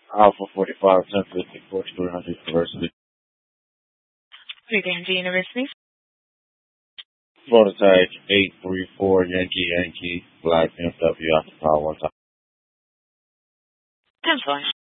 Alpha 45, 1050, 4300 University. Greetings, University. Florida tag 834 Yankee, Black MW, Alpha Power 1 time. 10-4.